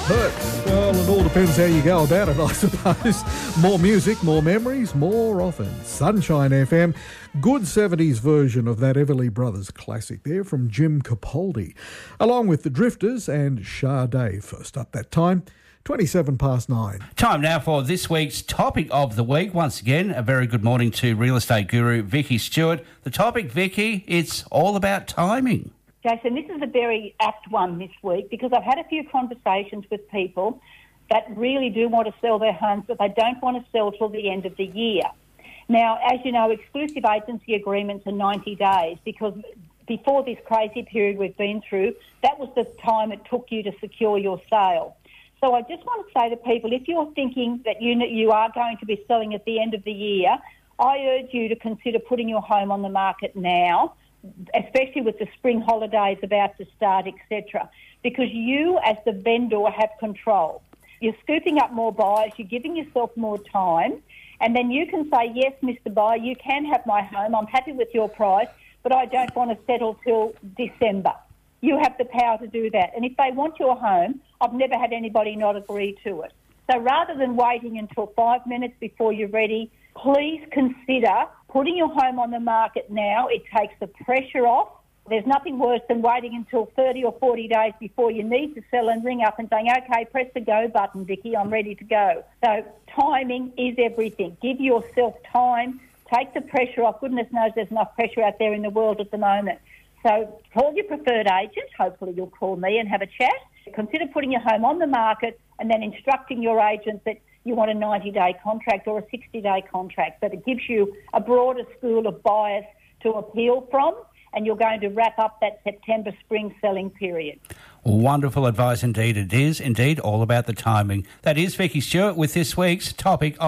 But, well, it all depends how you go about it, I suppose. More music, more memories, more often. Sunshine FM, good 70s version of that Everly Brothers classic there from Jim Capaldi, along with the Drifters and Sade. First up that time, 9:27. Time now for this week's topic of the week. Once again, a very good morning to real estate guru Vicky Stewart. The topic, Vicky, it's all about timing. Jason, this is a very apt one this week because I've had a few conversations with people that really do want to sell their homes, but they don't want to sell till the end of the year. Now, as you know, exclusive agency agreements are 90 days because before this crazy period we've been through, that was the time it took you to secure your sale. So I just want to say to people, if you're thinking that you are going to be selling at the end of the year, I urge you to consider putting your home on the market now, especially with the spring holidays about to start, etc., because you as the vendor have control. You're scooping up more buyers, you're giving yourself more time, and then you can say, yes, Mr. Buyer, you can have my home, I'm happy with your price, but I don't want to settle till December. You have the power to do that. And if they want your home, I've never had anybody not agree to it. So rather than waiting until 5 minutes before you're ready, please consider putting your home on the market now. It takes the pressure off. There's nothing worse than waiting until 30 or 40 days before you need to sell and ring up and saying, okay, press the go button, Vicky, I'm ready to go. So timing is everything. Give yourself time. Take the pressure off. Goodness knows there's enough pressure out there in the world at the moment. So call your preferred agent. Hopefully you'll call me and have a chat. Consider putting your home on the market and then instructing your agent that you want a 90-day contract or a 60-day contract, but it gives you a broader school of buyers to appeal from, and you're going to wrap up that September spring selling period. Wonderful advice indeed. It is indeed all about the timing. That is Vicky Stewart with this week's topic